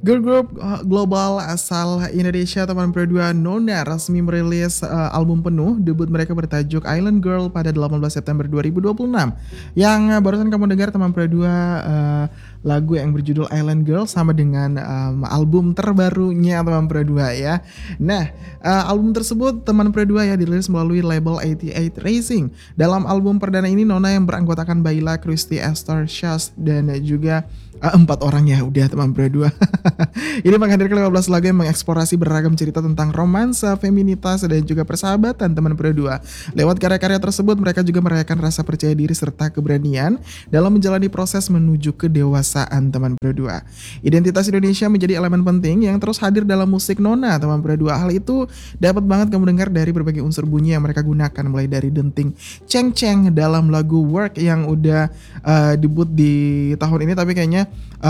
Girl group global asal Indonesia teman berdua Nona resmi merilis album penuh debut mereka bertajuk Island Girl pada 18 September 2026. Yang barusan kamu dengar teman berdua lagu yang berjudul Island Girl sama dengan album terbarunya teman berdua ya. Nah, album tersebut teman berdua ya dirilis melalui label 88 Racing. Dalam album perdana ini Nona yang beranggotakan Baila, Christy, Esther, Shaz dan juga 4 orang ya udah teman berdua. Ini menghadirkan 15 lagu yang mengeksplorasi beragam cerita tentang romansa, feminitas dan juga persahabatan teman berdua. Lewat karya-karya tersebut mereka juga merayakan rasa percaya diri serta keberanian dalam menjalani proses menuju kedewasaan teman berdua. Identitas Indonesia menjadi elemen penting yang terus hadir dalam musik Nona teman berdua. Hal itu dapat banget kamu dengar dari berbagai unsur bunyi yang mereka gunakan, mulai dari denting ceng-ceng dalam lagu Work yang udah debut di tahun ini, tapi kayaknya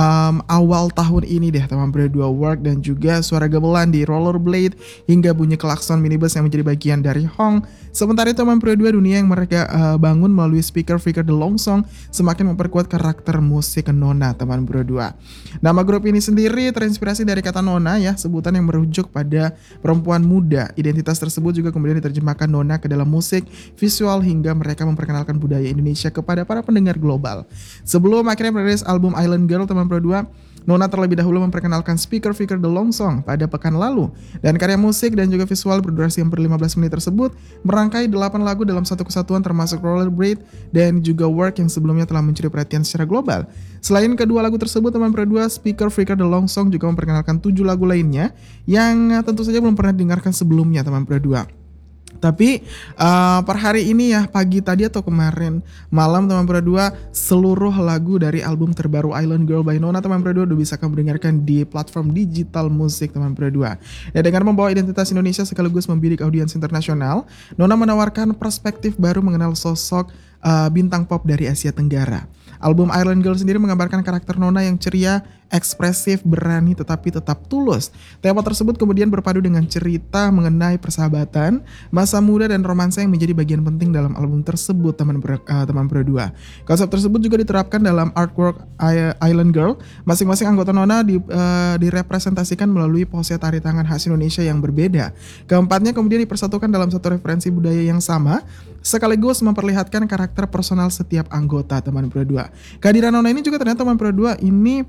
awal tahun ini deh teman berdua, Work, dan juga suara gamelan di Rollerblade hingga bunyi klakson minibus yang menjadi bagian dari Hong. Sementara itu teman berdua, dunia yang mereka bangun melalui speaker The Long Song semakin memperkuat karakter musik Nona teman berdua. Nama grup ini sendiri terinspirasi dari kata Nona ya, sebutan yang merujuk pada perempuan muda. Identitas tersebut juga kemudian diterjemahkan Nona ke dalam musik, visual hingga mereka memperkenalkan budaya Indonesia kepada para pendengar global. Sebelum akhirnya merilis album Island Girl teman berdua, Nona terlebih dahulu memperkenalkan speaker The Long Song pada pekan lalu, dan karya musik dan juga visual berdurasi hampir 15 menit tersebut merangkai 8 lagu dalam satu kesatuan termasuk Rollerblade dan juga Work yang sebelumnya telah mencuri perhatian secara global. Selain kedua lagu tersebut teman berdua, speaker The Long Song juga memperkenalkan 7 lagu lainnya yang tentu saja belum pernah didengarkan sebelumnya teman berdua. Tapi per hari ini ya, pagi tadi atau kemarin malam teman berdua, seluruh lagu dari album terbaru Island Girl by Nona teman berdua udah bisa kamu dengarkan di platform digital musik teman berdua. Dan dengan membawa identitas Indonesia sekaligus membidik audiens internasional, Nona menawarkan perspektif baru mengenal sosok bintang pop dari Asia Tenggara. Album Island Girl sendiri menggambarkan karakter Nona yang ceria, ekspresif, berani tetapi tetap tulus. Tema tersebut kemudian berpadu dengan cerita mengenai persahabatan, masa muda dan romansa yang menjadi bagian penting dalam album tersebut teman berdua. Konsep tersebut juga diterapkan dalam artwork Island Girl. Masing-masing anggota Nona direpresentasikan melalui pose tari tangan khas Indonesia yang berbeda. Keempatnya kemudian dipersatukan dalam satu referensi budaya yang sama, sekaligus memperlihatkan karakter personal setiap anggota teman berdua. Kehadiran Nona ini juga ternyata teman berdua ini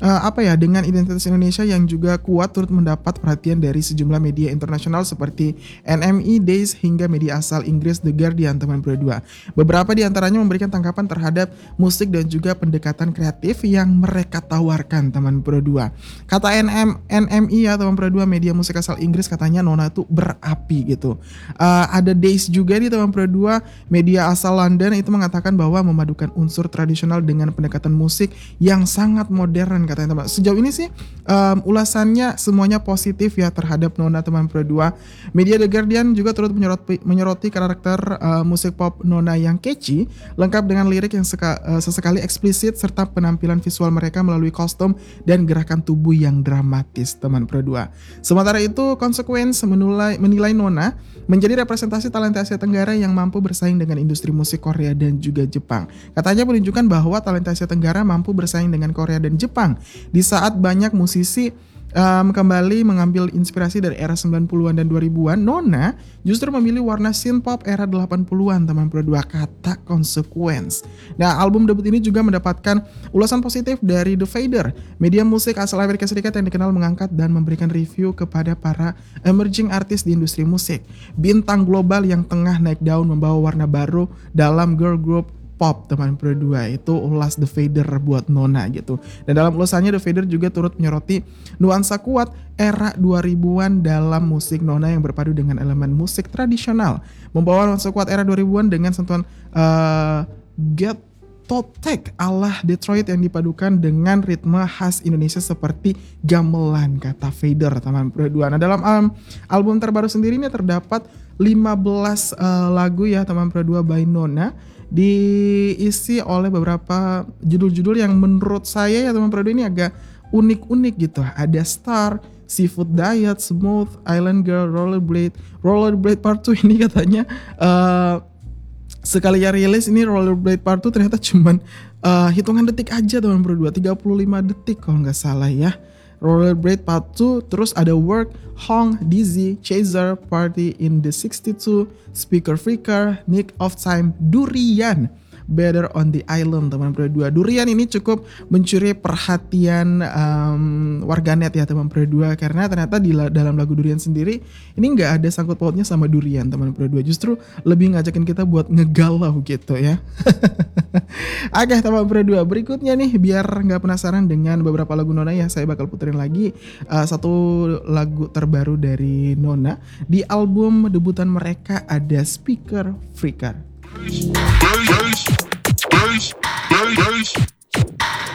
dengan identitas Indonesia yang juga kuat turut mendapat perhatian dari sejumlah media internasional seperti NME, Days hingga media asal Inggris The Guardian teman berdua. Beberapa di antaranya memberikan tanggapan terhadap musik dan juga pendekatan kreatif yang mereka tawarkan teman berdua. Kata NME ya teman berdua, media musik asal Inggris, katanya Nona tuh berapi gitu. Ada Days juga nih teman berdua, media asal London, itu mengatakan bahwa memadukan unsur tradisional dengan pendekatan musik yang sangat modern katanya teman. Sejauh ini sih ulasannya semuanya positif ya terhadap Nona teman berdua. Media The Guardian juga turut menyoroti karakter musik pop Nona yang catchy, lengkap dengan lirik yang sesekali eksplisit serta penampilan visual mereka melalui kostum dan gerakan tubuh yang dramatis teman berdua. Sementara itu Consequence menilai Nona menjadi representasi talenta Asia Tenggara yang mampu bersaing dengan industri musik Korea dan juga Jepang. Katanya menunjukkan bahwa talenta Asia Tenggara mampu bersaing dengan Korea dan Jepang di saat banyak musisi kembali mengambil inspirasi dari era 90-an dan 2000-an. Nona justru memilih warna synth-pop era 80-an teman berdua, kata Consequence. Nah, album debut ini juga mendapatkan ulasan positif dari The Fader, media musik asal Amerika Serikat yang dikenal mengangkat dan memberikan review kepada para emerging artist di industri musik. Bintang global yang tengah naik daun membawa warna baru dalam girl group pop teman berdua. Itu ulas The Fader buat Nona gitu. Dan dalam ulasannya The Fader juga turut menyoroti nuansa kuat era 2000-an dalam musik Nona yang berpadu dengan elemen musik tradisional, membawa nuansa kuat era 2000-an dengan sentuhan Get Totek ala Detroit yang dipadukan dengan ritme khas Indonesia seperti gamelan, kata Fader teman berdua. Nah, dalam album terbaru sendiri ini terdapat 15 lagu ya teman berdua by Nona, diisi oleh beberapa judul-judul yang menurut saya ya teman berdua ini agak unik-unik gitu. Ada Star, Seafood Diet, Smooth, Island Girl, Rollerblade Part 2 ini katanya sekali rilis ini Rollerblade Part 2 ternyata cuman hitungan detik aja teman berdua, 35 detik kalau nggak salah ya. Rollerblade Part 2, terus ada Work, Hong, Dizzy, Chaser, Party in the 62, Speaker Freaker, Nick of Time, Durian, Better on the Island teman Pro 2. Durian ini cukup mencuri perhatian warganet ya teman Pro 2, karena ternyata di dalam lagu Durian sendiri ini nggak ada sangkut pautnya sama durian teman Pro 2, justru lebih ngajakin kita buat ngegalau gitu ya. Oke teman Pro 2, berikutnya nih biar nggak penasaran dengan beberapa lagu Nona ya, saya bakal puterin lagi satu lagu terbaru dari Nona. Di album debutan mereka ada Speaker Freaker.